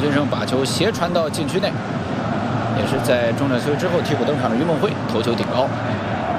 俊胜把球斜传到禁区内，也是在中场休息之后替补登场的于梦辉头球顶高。